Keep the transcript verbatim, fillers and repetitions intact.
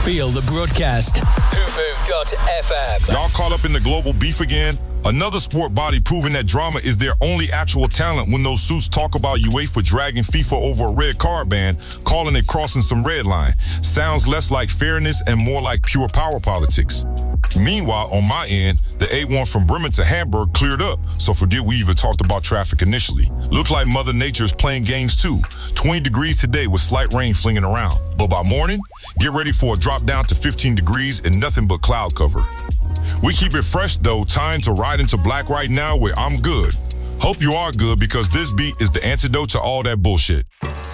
Feel the broadcast. hoopmove dot f m. Y'all caught up in the global beef again? Another sport body proving that drama is their only actual talent when those suits talk about UEFA dragging FIFA over a red card ban, calling it crossing some red line. Sounds less like fairness and more like pure power politics. Meanwhile, on my end, the A one from Bremen to Hamburg cleared up, so forget we even talked about traffic initially. Looks like Mother Nature is playing games too. twenty degrees today with slight rain flinging around. But by morning, get ready for a drop down to fifteen degrees and nothing but cloud cover. We keep it fresh though, time to ride into black right now where I'm good. Hope you are good because this beat is the antidote to all that bullshit.